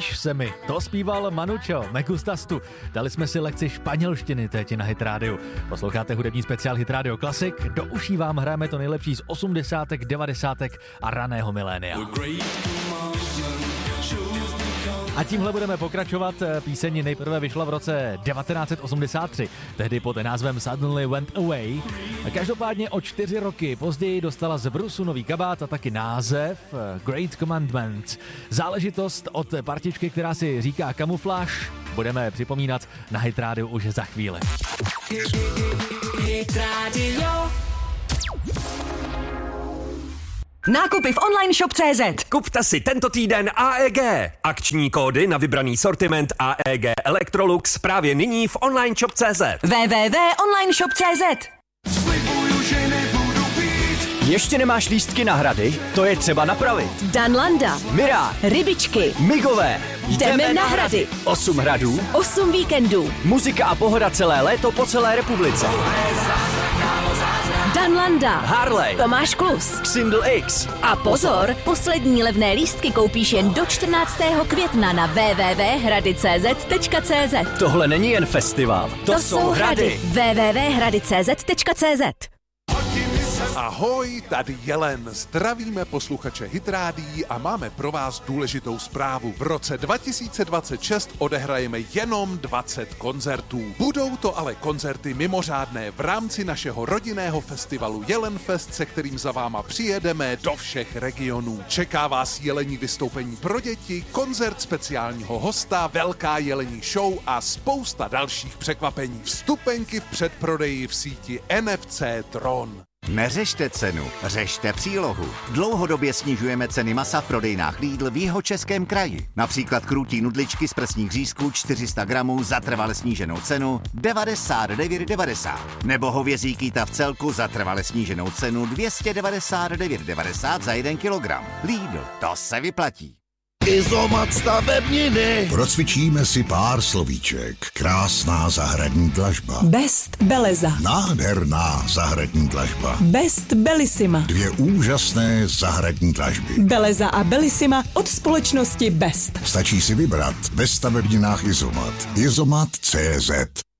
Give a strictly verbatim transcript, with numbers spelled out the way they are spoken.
Líbíš se mi, to zpíval Manucho, Me gustas tu. Dali jsme si lekci španělštiny teď na Hit Radio. Posloucháte hudební speciál Hit Radio Classic. Do uší vám hrajeme to nejlepší z osmdesátek, devadesátek a raného milénia. A tímhle budeme pokračovat. Píseň nejprve vyšla v roce devatenáct set osmdesát tři, tehdy pod názvem Suddenly Went Away. Každopádně o čtyři roky později dostala z Brusu nový kabát a taky název Great Commandment. Záležitost od partičky, která si říká Kamufláž, budeme připomínat na Hit Radio už za chvíli. Hit Radio. Nákupy v online shop tečka cé zet. Kupte si tento týden A E G. Akční kódy na vybraný sortiment A E G Electrolux právě nyní v online shop tečka cé zet. w w w tečka online shop tečka cé zet. Ještě nemáš lístky na hrady? To je třeba napravit. Danlanda, Mirá, Rybičky, Migové. Jdeme na hrady. Osm hradů, Osm víkendů. muzika a pohoda celé léto po celé republice. Danlanda, Harley, Tomáš Klus, Xindl X. A pozor, poslední levné lístky koupíš jen do čtrnáctého května na w w w tečka hrady tečka cé zet tečka cé zet. Tohle není jen festival, to, To jsou hrady. w w w tečka hrady tečka cé zet tečka cé zet. Ahoj, tady Jelen. Zdravíme posluchače Hit Rádií a máme pro vás důležitou zprávu. V roce dva tisíce dvacet šest odehrajeme jenom dvacet koncertů. Budou to ale koncerty mimořádné v rámci našeho rodinného festivalu Jelenfest, se kterým za váma přijedeme do všech regionů. Čeká vás jelení vystoupení pro děti, koncert speciálního hosta, velká jelení show a spousta dalších překvapení. Vstupenky v předprodeji v síti N F C Tron. Neřešte cenu, řešte přílohu. Dlouhodobě snižujeme ceny masa v prodejnách Lidl v Jihočeském kraji. Například krutí nudličky z prsních řízků čtyři sta gramů za trvale sníženou cenu devadesát devět devadesát. Nebo hovězí kýta v celku za trvale sníženou cenu dvě stě devadesát devět devadesát za jeden kilogram. Lidl, to se vyplatí. Izomat stavebniny. Procvičíme si pár slovíček. Krásná zahradní dlažba. Best Beleza. Nádherná zahradní dlažba. Best Bellissima. Dvě úžasné zahradní dlažby. Beleza a Bellissima od společnosti Best. Stačí si vybrat ve stavebninách Izomat. Izomat tečka cé zet.